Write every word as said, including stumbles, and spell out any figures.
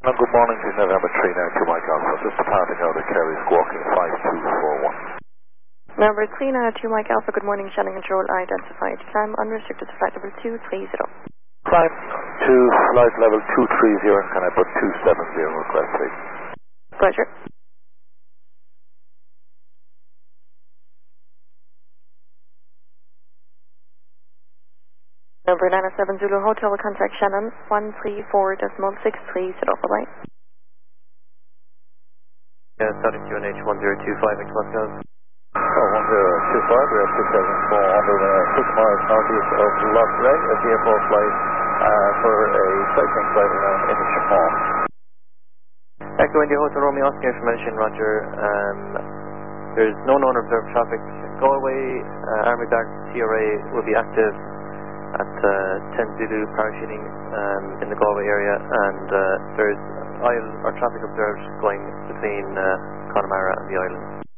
Good morning to November three nine two Mike Alpha. Just departing out of Kerry Squawking five two four one. November three nine two Mike Alpha, good morning, Shannon Control identified. Climb unrestricted to flight level two three zero. Climb to flight level two three zero, can I put two seven zero request please? Pleasure. Number nine seven Zulu Hotel, contact Shannon one three four decimal six three zero. Bye-bye. Yeah, starting Q N H one zero two five, X Moscow. Oh, one zero two five, we have two seven four under uh, six miles northeast of Loch Ray, a G F O flight uh, for a cycling flight around Inishmore. Echo India Hotel Romeo Oscar information, Roger. Um, there's no known observed traffic. Galway, uh, Army Barracks T R A will be active at uh, ten Zulu parachuting um, in the Galway area, and uh, there's isle or traffic observed going between uh, Connemara and the islands.